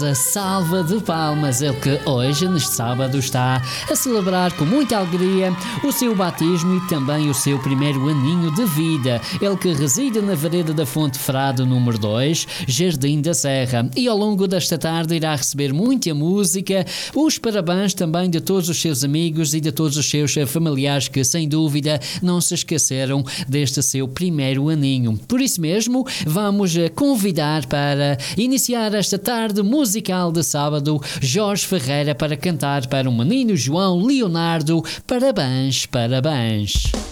A salva de palmas, ele que hoje, neste sábado, está a celebrar com muita alegria o seu batismo e também o seu primeiro aninho de vida. Ele que reside na vereda da Fonte Frado, número 2, Jardim da Serra. E ao longo desta tarde irá receber muita música, os parabéns também de todos os seus amigos e de todos os seus familiares que, sem dúvida, não se esqueceram deste seu primeiro aninho. Por isso mesmo, vamos convidar para iniciar esta tarde musical de sábado Jorge Ferreira para cantar para o menino João Leonardo. Parabéns, parabéns.